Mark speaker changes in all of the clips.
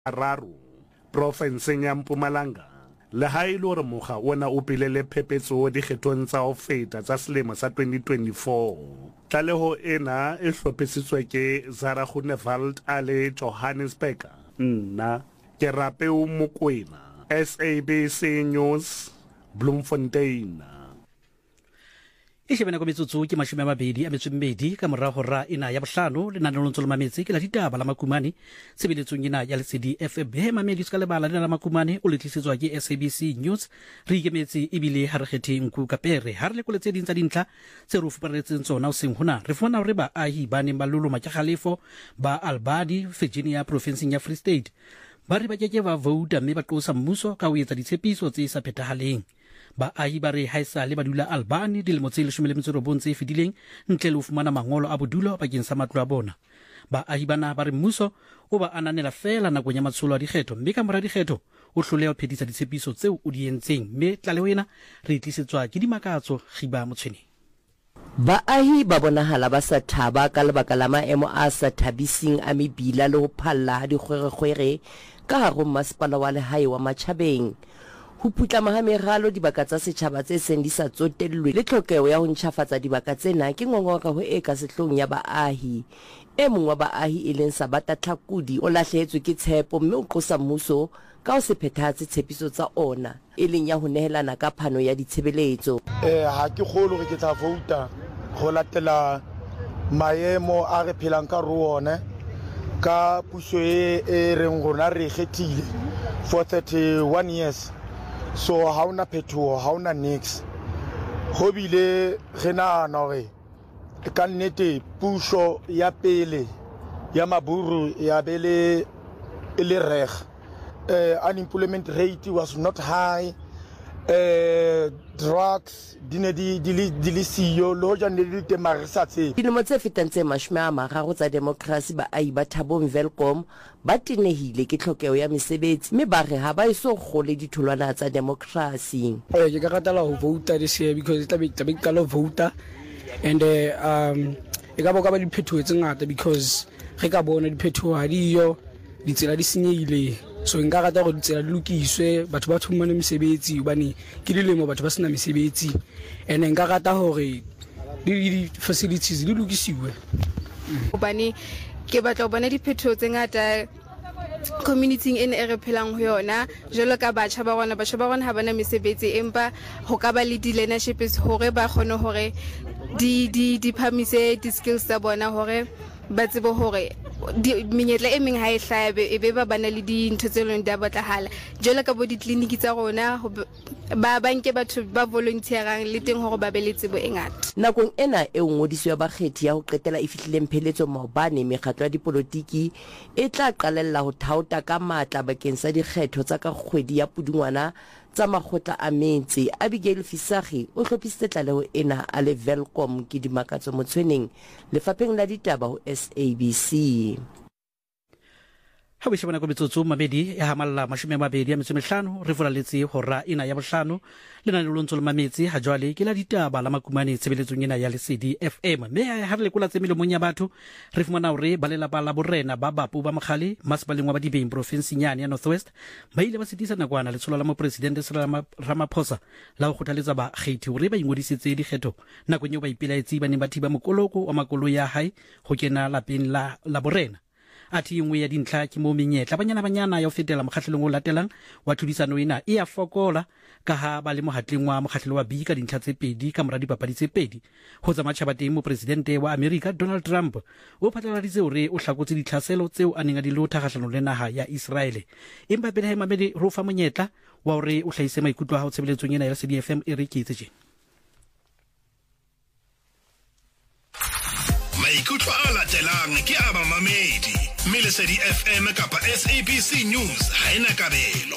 Speaker 1: Raru profenseng ya Mpumalanga le ha e le hore mokga ona o pilele phephetso dikgethong tsa ho feta tsa selemo sa 2024. Tlaleho ena e hlophisitswe ke Zara Groenewald a le Johannesburg. Nna ke Rapeo Mokoena, SABC News, Bloemfontein.
Speaker 2: Ishebana ko metsotso ke 22 ka mora hora ina ya bohlano le nanelontsolo mametsi ke la ditaba la Makumane sebeletsong ina ya Lesedi FM mamedi ska lebala la Makumane o letlisetswa ke SABC News re ikemetse ebile ha re kgethe nku kapere ha re le koletse dintsa dintla tse re fuparetseng tsona o seng hona re fona hore ba ahi ba ne ba loloma ke Kgalefo ba Albany Virginia province ya Free State ba re ba ke ba vote mme ba qosa mmuso ka ho etsa ditshepiso tse sa phethahaleng ba ahi ba re haisa le badula Albany dilemo tse 19 tse fedileng ntle le ho fumana mangolo a bodulo bakeng sa matlo a bona ba ahi bana ba re mmuso o ba ananela fela nakong ya matsholo a dikgetho mme ka mora dikgetho o hloleha ho phedisa ditshepiso tseo o di entseng mme tlaleho ena re itlisetswa ke dimakatso Khiba Motshweni.
Speaker 3: Baahi ba bonahala ba sa thaba ka lebaka la maemo a sa thabising a mebila le ho phalla ha dikgwerekgwere ka hare ho masepala wa lehae wa Matjhabeng. Ho putla mahameralo dibaka tsa setjhaba tse seng di sa tsotellwe le tlhokeho ya ho ntjhafatsa dibaka tsena ke ngongoka ho eka sehlong ya baahi. E mong wa baahi e leng Sabata Tlhakudi o lahlehetswe ke tshepo mme o qosa mmuso ka ho se phethahatse tshepiso tsa ona e leng ya ho nehelana ka phano ya ditshebeletso.
Speaker 4: Ha ke kgolo re ke tla vouta ho latela maemo a re phelang ka ruone ka puso e reng rona re kgethile for 31 years. So ha una phethoho ha una nix ho bile re nahana hore ka nnete puso ya pele ya maburu ya bele le reg unemployment rate was not high drugs dili siyo lo ja ne di temarisa tse
Speaker 3: dilemo tse fetang tse 30 tsa democracy ba ai ba Thabong Welkom ba tenehile ke tlhokeho ya mesebetsi mme ba re ha ba iso gole ditholwana tsa democracy.
Speaker 5: Ke ka ratela ho vouta this year because tla be ka lo vouta and e ka boka ba diphethoho tse ngata because re ka bona diphethoho ha diyo ditsela di senyehile. So nka rata go ditsela di lokiswe batho ba thumane mesebetsi hobane ke dilemo batho ba sena mesebetsi and nka rata hore di facilities di lokisiwe
Speaker 6: hobane ke batla ho bona diphethoho tse ngata community ene e re phelang ho yona jalo ka batjha ba rona ha bana mesebetsi empa ho ka ba le di learnerships hore ba khone hore di phamise di skills tsa bona hore ba tsebe hore menyetla e meng ha e hlabe e be ba bana le dintho tse leng di batlahala jalo ka bo ditleliniki tsa rona ba banke batho ba volunteerang le teng hore ba be le tsebo e ngata.
Speaker 3: Nakong ena e ngodiso ya bakgethi ya ho qetela e fihlileng pheletso maobane mekgatlo ya dipolotiki e tla qalella ho thauta ka matla bakeng sa dikgetho tsa ka kgwedi ya Pudungwana tsa makgotla a metse. Abigail Fisagi o hlophisitse tlaleho ena a le Welkom ke Dimakatso Motshweneng lefapheng la ditaba ho SABC.
Speaker 2: Ha we shebana ko metsotso mabedi ya hamalla 25 re volaletse hora ina ya bohlano le na le lontso le mametsi ha jwale ke la ditaba la Makumane tshebeletsong ena ya Lesedi FM mme ha re lekola tse melomong ya batho re fumana hore ba lela ba la borena ba bapu ba Mokgale masipaleng wa Badibeng province nyane ya Northwest ba ile ba sitisa nakwana le tshola la mo president Cyril Ramaphosa la ho kgothaletsa ba kgethi hore ba ingodisetse dikgetho nakong eo ba ipilaetsi ba ne ba thiba mokoloko wa makolo ya hae ho kena lapeng la borena. Ati ngwe ya dintlha ke mo menyetla banyana ya ho fetela mokgahlelong o latelang wa thudisano ena e a fokola ka ha ba le mohatleng wa mokgahlelo wa B ka dintlha tse pedi ka mora dipapadi tse pedi ho tsa matjhaba teng mo presidente wa America Donald Trump o phatlaladitse hore o hlakotse ditlhaselo tseo a neng a di lotha kgahlano le naha ya Israel empa pele ha mamedi ro fa monyetla wa hore o hlahise maikutlo a ho tshebeletsong ena ya CDFM e re ke etse
Speaker 7: maikutlo a latelang ke a mamedi mme Lesedi FM kapa SABC News ha ena kabelo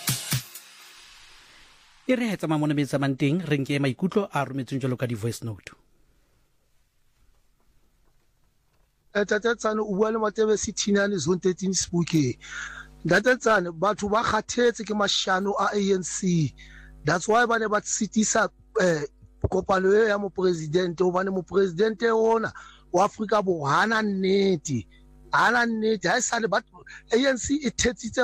Speaker 2: e re hetsa mamone betsa manteng re nke maikutlo a rometseng jalo ka di voice note
Speaker 8: Tatatsane o bua le Matebe Sithinane zone 13 Sebokeng Tatatsane batho ba kgathetse ke mashano a ANC that's why ba ne ba sitisa kopano ya mo president o bane mo president ona wa Afrika Borwa hana nnete ha e sale batho ANC e thetsitse